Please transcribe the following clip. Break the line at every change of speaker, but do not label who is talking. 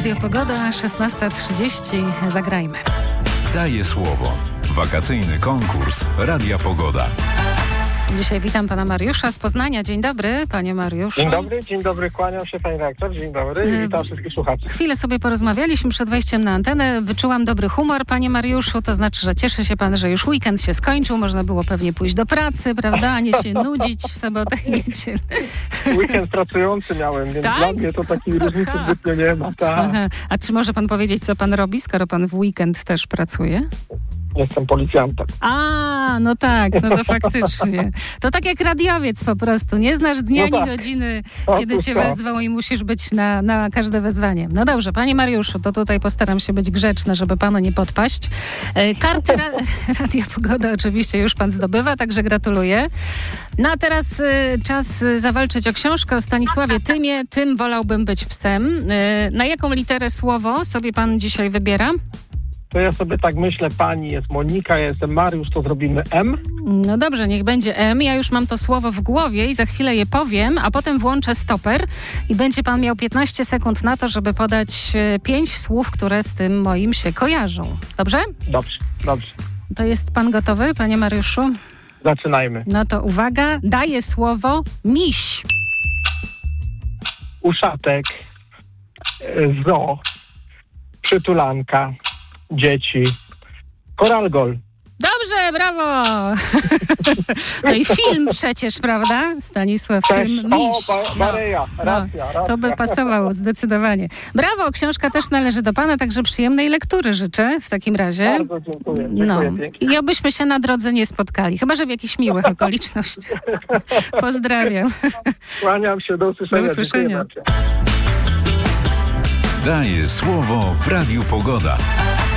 Radio Pogoda, 16:30. Zagrajmy.
Daję słowo. Wakacyjny konkurs Radia Pogoda.
Dzisiaj witam pana Mariusza z Poznania. Dzień dobry, panie Mariuszu.
Dzień dobry, kłaniam się pani rektor, dzień dobry i witam wszystkich słuchaczy.
Chwilę sobie porozmawialiśmy przed wejściem na antenę. Wyczułam dobry humor, panie Mariuszu, to znaczy, że cieszy się pan, że już weekend się skończył, można było pewnie pójść do pracy, prawda, a nie się nudzić w sobotę i niedzielę.
Weekend pracujący miałem, więc
tak?
Dla mnie to takiej różnicy zbytnio nie ma. Tak.
A czy może pan powiedzieć, co pan robi, skoro pan w weekend też pracuje?
Jestem policjantem.
No tak, no to faktycznie. To tak jak radiowiec po prostu. Nie znasz dnia ani godziny, kiedy cię wezwą i musisz być na każde wezwanie. No dobrze, panie Mariuszu, to tutaj postaram się być grzeczna, żeby panu nie podpaść. Karty Radia Pogoda oczywiście już pan zdobywa, także gratuluję. No a teraz czas zawalczyć o książkę o Stanisławie Tymie. Tym wolałbym być psem. Na jaką literę słowo sobie pan dzisiaj wybiera?
To ja sobie tak myślę, pani jest Monika, ja jestem Mariusz, to zrobimy M.
No dobrze, niech będzie M. Ja już mam to słowo w głowie i za chwilę je powiem, a potem włączę stoper i będzie pan miał 15 sekund na to, żeby podać 5 słów, które z tym moim się kojarzą. Dobrze?
Dobrze.
To jest pan gotowy, panie Mariuszu?
Zaczynajmy.
No to uwaga, daję słowo miś.
Uszatek, zoo, przytulanka, dzieci, koralgol.
Dobrze, brawo! No i film przecież, prawda? Stanisław Tym, miś.
Maryja, racja.
To by pasowało zdecydowanie. Brawo, książka też należy do pana, także przyjemnej lektury życzę w takim razie.
Bardzo dziękuję pięknie.
I obyśmy się na drodze nie spotkali, chyba że w jakichś miłych okolicznościach. Pozdrawiam.
Kłaniam się, do usłyszenia.
Do usłyszenia.
Daję słowo w Radiu Pogoda.